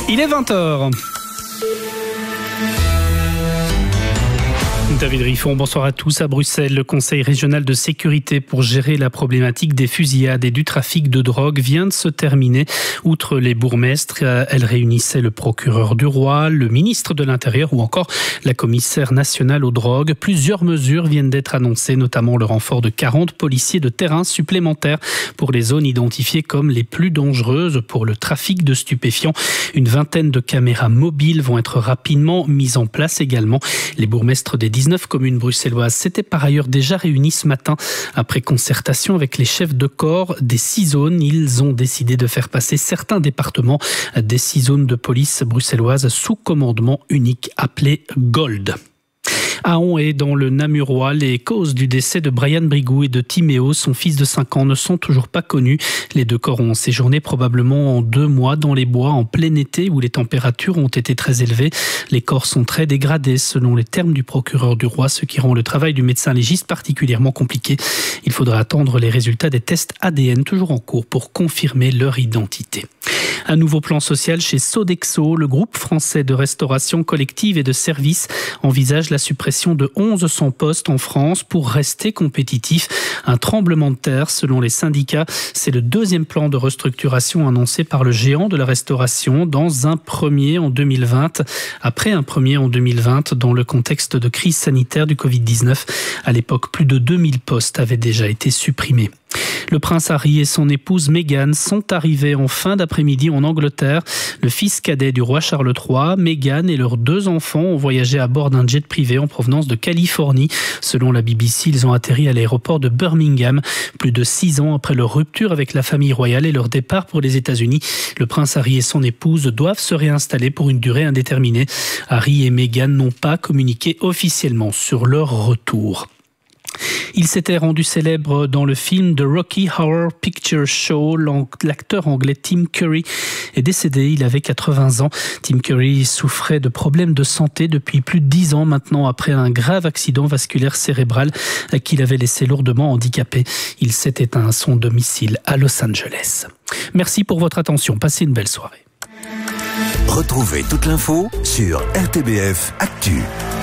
Il est 20h. David Riffon, bonsoir à tous. À Bruxelles, le Conseil régional de sécurité pour gérer la problématique des fusillades et du trafic de drogue vient de se terminer. Outre les bourgmestres, elle réunissait le procureur du roi, le ministre de l'Intérieur ou encore la commissaire nationale aux drogues. Plusieurs mesures viennent d'être annoncées, notamment le renfort de 40 policiers de terrain supplémentaires pour les zones identifiées comme les plus dangereuses pour le trafic de stupéfiants. Une vingtaine de caméras mobiles vont être rapidement mises en place également. Les bourgmestres des 19 communes bruxelloises s'étaient par ailleurs déjà réunis ce matin. Après concertation avec les chefs de corps des 6 zones, ils ont décidé de faire passer certains départements des 6 zones de police bruxelloises sous commandement unique appelé Gold. À Hon et dans le Namurois, les causes du décès de Brian Brigou et de Timéo, son fils de 5 ans, ne sont toujours pas connues. Les deux corps ont séjourné probablement en 2 mois dans les bois en plein été où les températures ont été très élevées. Les corps sont très dégradés selon les termes du procureur du roi, ce qui rend le travail du médecin légiste particulièrement compliqué. Il faudra attendre les résultats des tests ADN toujours en cours pour confirmer leur identité. Un nouveau plan social chez Sodexo. Le groupe français de restauration collective et de services envisage la suppression de 1100 postes en France pour rester compétitif. Un tremblement de terre selon les syndicats. C'est le 2e plan de restructuration annoncé par le géant de la restauration dans un premier en 2020. Après un premier en 2020 dans le contexte de crise sanitaire du Covid-19. À l'époque, plus de 2000 postes avaient déjà été supprimés. Le prince Harry et son épouse Meghan sont arrivés en fin d'après-midi en Angleterre. Le fils cadet du roi Charles III, Meghan et leurs 2 enfants ont voyagé à bord d'un jet privé en provenance de Californie. Selon la BBC, ils ont atterri à l'aéroport de Birmingham. Plus de 6 ans après leur rupture avec la famille royale et leur départ pour les États-Unis, le prince Harry et son épouse doivent se réinstaller pour une durée indéterminée. Harry et Meghan n'ont pas communiqué officiellement sur leur retour. Il s'était rendu célèbre dans le film The Rocky Horror Picture Show. L'acteur anglais Tim Curry est décédé, il avait 80 ans. Tim Curry souffrait de problèmes de santé depuis plus de 10 ans maintenant après un grave accident vasculaire cérébral qui l'avait laissé lourdement handicapé. Il s'est éteint à son domicile à Los Angeles. Merci pour votre attention, passez une belle soirée. Retrouvez toute l'info sur RTBF Actu.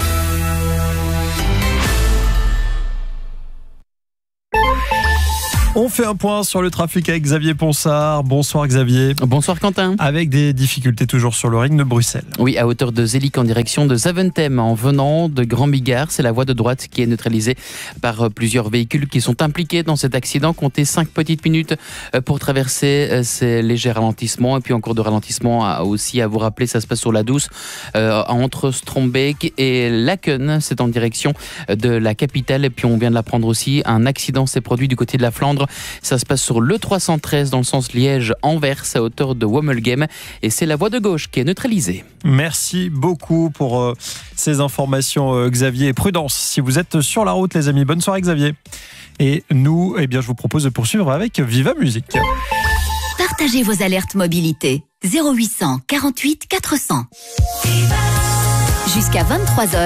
On fait un point sur le trafic avec Xavier Ponsard. Bonsoir Xavier. Bonsoir Quentin. Avec des difficultés toujours sur le ring de Bruxelles. Oui, à hauteur de Zélic en direction de Zaventem en venant de Grand Bigard. C'est la voie de droite qui est neutralisée par plusieurs véhicules qui sont impliqués dans cet accident. Comptez 5 petites minutes pour traverser ces légers ralentissements. Et puis en cours de ralentissement aussi à vous rappeler, ça se passe sur la Douce entre Strombeek et Laken. C'est en direction de la capitale. Et puis on vient de l'apprendre aussi, un accident s'est produit du côté de la Flandre. Ça se passe sur le 313 dans le sens Liège-Anvers à hauteur de Wommelgem et c'est la voie de gauche qui est neutralisée. Merci beaucoup pour ces informations Xavier et prudence si vous êtes sur la route les amis. Bonne soirée Xavier. Et nous, je vous propose de poursuivre avec Viva Musique. Partagez vos alertes mobilité 0800 48 400. Jusqu'à 23h.